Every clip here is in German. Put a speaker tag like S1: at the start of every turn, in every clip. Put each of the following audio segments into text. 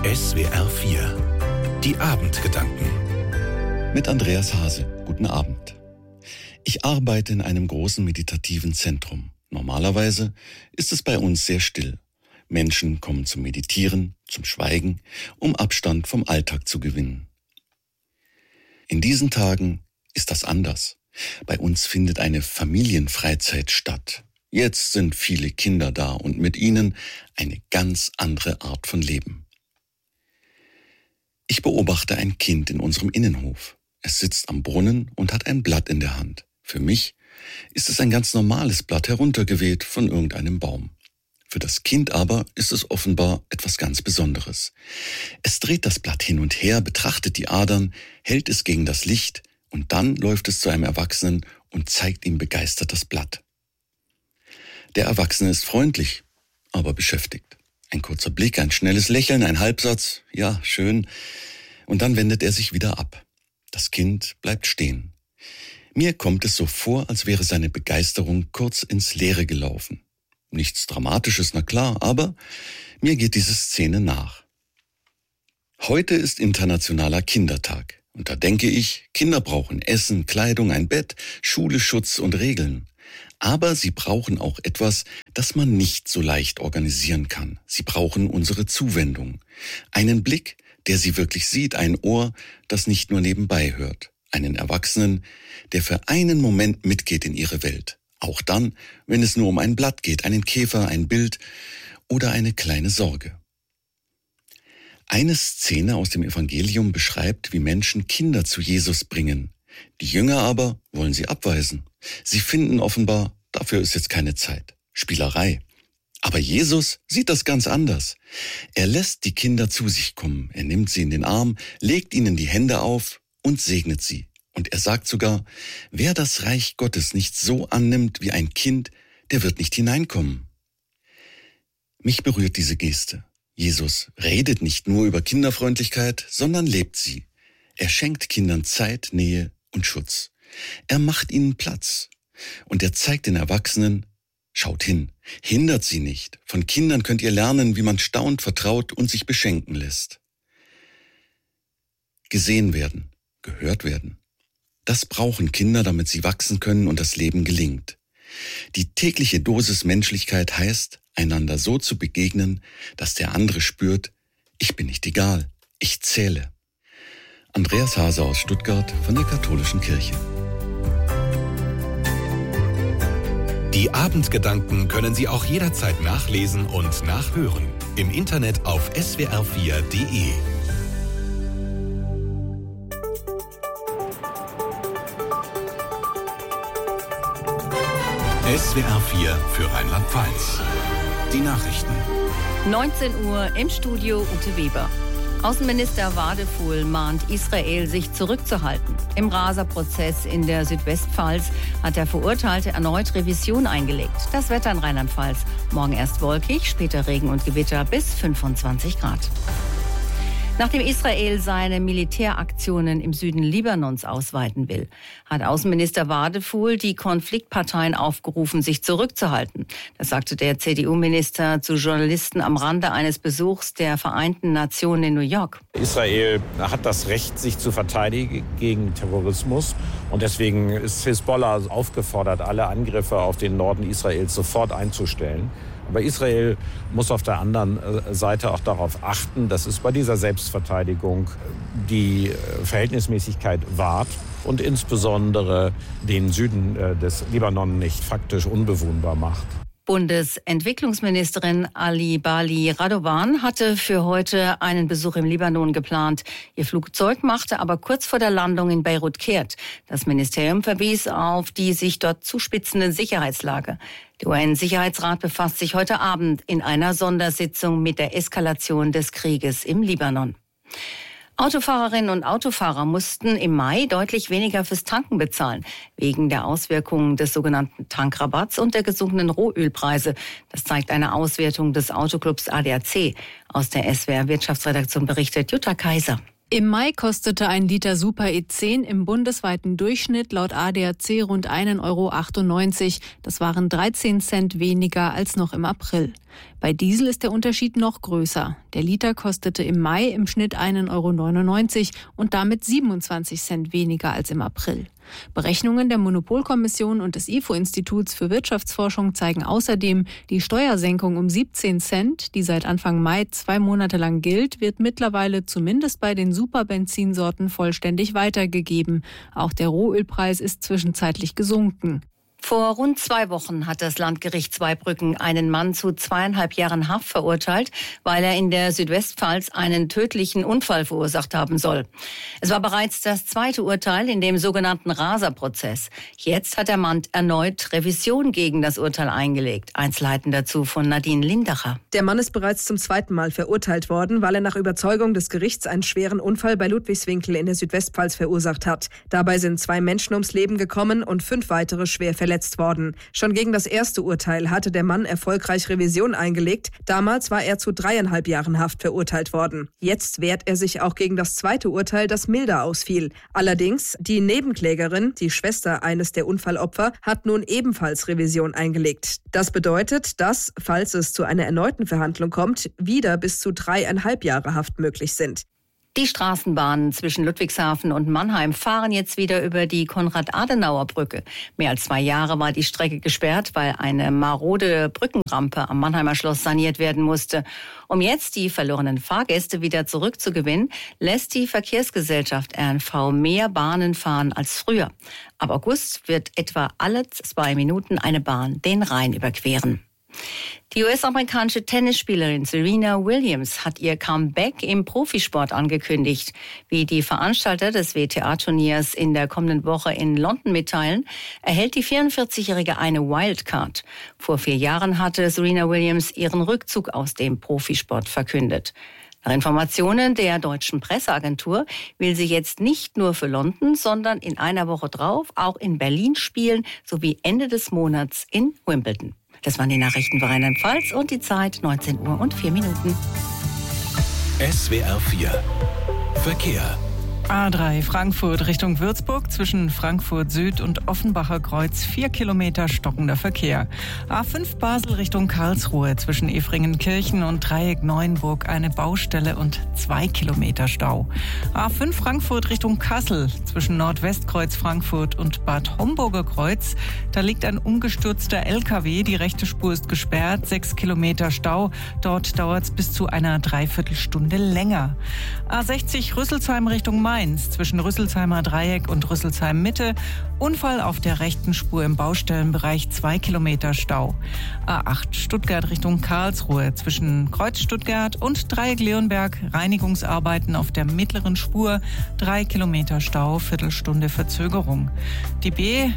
S1: SWR 4 Die Abendgedanken
S2: Mit Andreas Hase. Guten Abend. Ich arbeite in einem großen meditativen Zentrum. Normalerweise ist es bei uns sehr still. Menschen kommen zum Meditieren, zum Schweigen, um Abstand vom Alltag zu gewinnen. In diesen Tagen ist das anders. Bei uns findet eine Familienfreizeit statt. Jetzt sind viele Kinder da und mit ihnen eine ganz andere Art von Leben. Ich beobachte ein Kind in unserem Innenhof. Es sitzt am Brunnen und hat ein Blatt in der Hand. Für mich ist es ein ganz normales Blatt heruntergeweht von irgendeinem Baum. Für das Kind aber ist es offenbar etwas ganz Besonderes. Es dreht das Blatt hin und her, betrachtet die Adern, hält es gegen das Licht und dann läuft es zu einem Erwachsenen und zeigt ihm begeistert das Blatt. Der Erwachsene ist freundlich, aber beschäftigt. Ein kurzer Blick, ein schnelles Lächeln, ein Halbsatz, ja, schön. Und dann wendet er sich wieder ab. Das Kind bleibt stehen. Mir kommt es so vor, als wäre seine Begeisterung kurz ins Leere gelaufen. Nichts Dramatisches, na klar, aber mir geht diese Szene nach. Heute ist Internationaler Kindertag. Und da denke ich, Kinder brauchen Essen, Kleidung, ein Bett, Schule, Schutz und Regeln. Aber sie brauchen auch etwas, das man nicht so leicht organisieren kann. Sie brauchen unsere Zuwendung. Einen Blick, der sie wirklich sieht, ein Ohr, das nicht nur nebenbei hört. Einen Erwachsenen, der für einen Moment mitgeht in ihre Welt. Auch dann, wenn es nur um ein Blatt geht, einen Käfer, ein Bild oder eine kleine Sorge. Eine Szene aus dem Evangelium beschreibt, wie Menschen Kinder zu Jesus bringen. Die Jünger aber wollen sie abweisen. Sie finden offenbar, dafür ist jetzt keine Zeit. Spielerei. Aber Jesus sieht das ganz anders. Er lässt die Kinder zu sich kommen. Er nimmt sie in den Arm, legt ihnen die Hände auf und segnet sie. Und er sagt sogar, wer das Reich Gottes nicht so annimmt wie ein Kind, der wird nicht hineinkommen. Mich berührt diese Geste. Jesus redet nicht nur über Kinderfreundlichkeit, sondern lebt sie. Er schenkt Kindern Zeit, Nähe und Schutz. Er macht ihnen Platz. Und er zeigt den Erwachsenen, schaut hin, hindert sie nicht. Von Kindern könnt ihr lernen, wie man staunt, vertraut und sich beschenken lässt. Gesehen werden, gehört werden. Das brauchen Kinder, damit sie wachsen können und das Leben gelingt. Die tägliche Dosis Menschlichkeit heißt, einander so zu begegnen, dass der andere spürt, ich bin nicht egal, ich zähle. Andreas Hase aus Stuttgart von der Katholischen Kirche.
S1: Die Abendgedanken können Sie auch jederzeit nachlesen und nachhören. Im Internet auf swr4.de. SWR 4 für Rheinland-Pfalz. Die Nachrichten.
S3: 19 Uhr im Studio Ute Weber. Außenminister Wadefuhl mahnt Israel, sich zurückzuhalten. Im Rasa-Prozess in der Südwestpfalz hat der Verurteilte erneut Revision eingelegt. Das Wetter in Rheinland-Pfalz. Morgen erst wolkig, später Regen und Gewitter bis 25 Grad. Nachdem Israel seine Militäraktionen im Süden Libanons ausweiten will, hat Außenminister Wadefuhl die Konfliktparteien aufgerufen, sich zurückzuhalten. Das sagte der CDU-Minister zu Journalisten am Rande eines Besuchs der Vereinten Nationen in New York.
S4: Israel hat das Recht, sich zu verteidigen gegen Terrorismus. Und deswegen ist Hisbollah aufgefordert, alle Angriffe auf den Norden Israels sofort einzustellen. Aber Israel muss auf der anderen Seite auch darauf achten, dass es bei dieser Selbstverteidigung die Verhältnismäßigkeit wahrt und insbesondere den Süden des Libanon nicht faktisch unbewohnbar macht.
S3: Bundesentwicklungsministerin Ali Bali Radovan hatte für heute einen Besuch im Libanon geplant. Ihr Flugzeug machte aber kurz vor der Landung in Beirut kehrt. Das Ministerium verwies auf die sich dort zuspitzende Sicherheitslage. Der UN-Sicherheitsrat befasst sich heute Abend in einer Sondersitzung mit der Eskalation des Krieges im Libanon. Autofahrerinnen und Autofahrer mussten im Mai deutlich weniger fürs Tanken bezahlen, wegen der Auswirkungen des sogenannten Tankrabatts und der gesunkenen Rohölpreise. Das zeigt eine Auswertung des Autoclubs ADAC. Aus der SWR Wirtschaftsredaktion berichtet Jutta Kaiser.
S5: Im Mai kostete ein Liter Super E10 im bundesweiten Durchschnitt laut ADAC rund 1,98 €. Das waren 13 Cent weniger als noch im April. Bei Diesel ist der Unterschied noch größer. Der Liter kostete im Mai im Schnitt 1,99 € und damit 27 Cent weniger als im April. Berechnungen der Monopolkommission und des IFO-Instituts für Wirtschaftsforschung zeigen außerdem, die Steuersenkung um 17 Cent, die seit Anfang Mai 2 Monate lang gilt, wird mittlerweile zumindest bei den Superbenzinsorten vollständig weitergegeben. Auch der Rohölpreis ist zwischenzeitlich gesunken.
S3: Vor rund 2 Wochen hat das Landgericht Zweibrücken einen Mann zu 2,5 Jahren Haft verurteilt, weil er in der Südwestpfalz einen tödlichen Unfall verursacht haben soll. Es war bereits das 2. Urteil in dem sogenannten Raser-Prozess. Jetzt hat der Mann erneut Revision gegen das Urteil eingelegt. Einzelheiten dazu von Nadine Lindacher.
S6: Der Mann ist bereits zum 2. Mal verurteilt worden, weil er nach Überzeugung des Gerichts einen schweren Unfall bei Ludwigswinkel in der Südwestpfalz verursacht hat. Dabei sind 2 Menschen ums Leben gekommen und 5 weitere schwer verletzt worden. Schon gegen das erste Urteil hatte der Mann erfolgreich Revision eingelegt. Damals war er zu 3,5 Jahren Haft verurteilt worden. Jetzt wehrt er sich auch gegen das 2. Urteil, das milder ausfiel. Allerdings, die Nebenklägerin, die Schwester eines der Unfallopfer, hat nun ebenfalls Revision eingelegt. Das bedeutet, dass, falls es zu einer erneuten Verhandlung kommt, wieder bis zu 3,5 Jahre Haft möglich sind.
S3: Die Straßenbahnen zwischen Ludwigshafen und Mannheim fahren jetzt wieder über die Konrad-Adenauer-Brücke. Mehr als 2 Jahre war die Strecke gesperrt, weil eine marode Brückenrampe am Mannheimer Schloss saniert werden musste. Um jetzt die verlorenen Fahrgäste wieder zurückzugewinnen, lässt die Verkehrsgesellschaft RNV mehr Bahnen fahren als früher. Ab August wird etwa alle 2 Minuten eine Bahn den Rhein überqueren. Die US-amerikanische Tennisspielerin Serena Williams hat ihr Comeback im Profisport angekündigt. Wie die Veranstalter des WTA-Turniers in der kommenden Woche in London mitteilen, erhält die 44-Jährige eine Wildcard. Vor 4 Jahren hatte Serena Williams ihren Rückzug aus dem Profisport verkündet. Nach Informationen der deutschen Presseagentur will sie jetzt nicht nur für London, sondern in einer Woche drauf auch in Berlin spielen, sowie Ende des Monats in Wimbledon. Das waren die Nachrichten für Rheinland-Pfalz und die Zeit 19:04 .
S1: SWR 4 Verkehr.
S7: A3 Frankfurt Richtung Würzburg zwischen Frankfurt Süd und Offenbacher Kreuz 4 Kilometer stockender Verkehr. A5 Basel Richtung Karlsruhe zwischen Efringenkirchen und Dreieck Neuenburg eine Baustelle und 2 Kilometer Stau. A5 Frankfurt Richtung Kassel zwischen Nordwestkreuz Frankfurt und Bad Homburger Kreuz. Da liegt ein umgestürzter LKW, die rechte Spur ist gesperrt, 6 Kilometer Stau. Dort dauert es bis zu einer Dreiviertelstunde länger. A60 Rüsselsheim Richtung Mainz zwischen Rüsselsheimer Dreieck und Rüsselsheim Mitte. Unfall auf der rechten Spur im Baustellenbereich, 2 Kilometer Stau. A8 Stuttgart Richtung Karlsruhe zwischen Kreuz Stuttgart und Dreieck Leonberg. Reinigungsarbeiten auf der mittleren Spur, 3 Kilometer Stau, Viertelstunde Verzögerung. Die B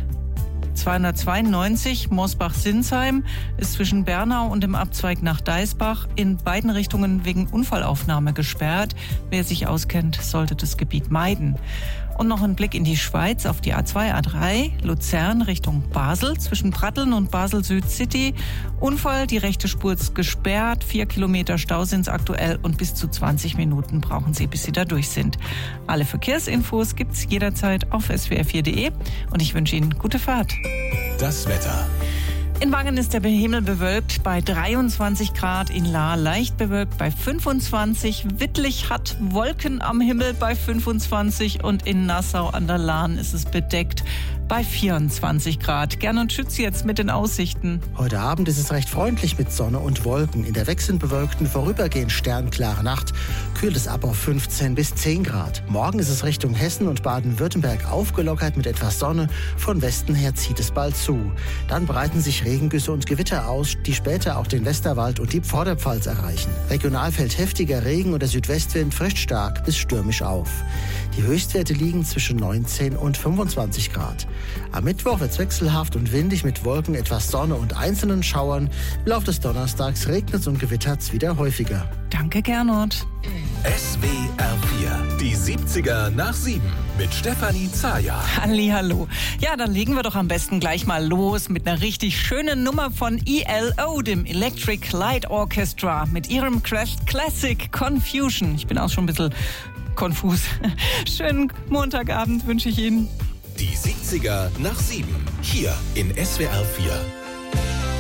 S7: 292 Mosbach-Sinsheim ist zwischen Bernau und dem Abzweig nach Deisbach in beiden Richtungen wegen Unfallaufnahme gesperrt. Wer sich auskennt, sollte das Gebiet meiden. Und noch ein Blick in die Schweiz auf die A2, A3, Luzern Richtung Basel zwischen Pratteln und Basel-Süd-City. Unfall, die rechte Spur ist gesperrt, 4 Kilometer Stau sind es aktuell und bis zu 20 Minuten brauchen Sie, bis Sie da durch sind. Alle Verkehrsinfos gibt's jederzeit auf swr4.de und ich wünsche Ihnen gute Fahrt.
S1: Das Wetter.
S7: In Wangen ist der Himmel bewölkt bei 23 Grad, in Lahr leicht bewölkt bei 25, Wittlich hat Wolken am Himmel bei 25 und in Nassau an der Lahn ist es bedeckt bei 24 Grad. Gernot Schütz jetzt mit den Aussichten.
S8: Heute Abend ist es recht freundlich mit Sonne und Wolken. In der wechselnd bewölkten, vorübergehend sternklare Nacht kühlt es ab auf 15 bis 10 Grad. Morgen ist es Richtung Hessen und Baden-Württemberg aufgelockert mit etwas Sonne. Von Westen her zieht es bald zu. Dann breiten sich Regengüsse und Gewitter aus, die später auch den Westerwald und die Vorderpfalz erreichen. Regional fällt heftiger Regen und der Südwestwind frischt stark bis stürmisch auf. Die Höchstwerte liegen zwischen 19 und 25 Grad. Am Mittwoch wird es wechselhaft und windig mit Wolken, etwas Sonne und einzelnen Schauern. Im Laufe des Donnerstags regnet es und gewittert es wieder häufiger.
S7: Danke, Gernot.
S1: SWR 4, die 70er nach 7 mit Stefanie Zaja.
S7: Hallihallo. Ja, dann legen wir doch am besten gleich mal los mit einer richtig schönen Nummer von ELO, dem Electric Light Orchestra, mit ihrem Classic Confusion. Ich bin auch schon ein bisschen konfus. Schönen Montagabend wünsche ich Ihnen.
S1: Die 70er nach 7. Hier in SWR 4.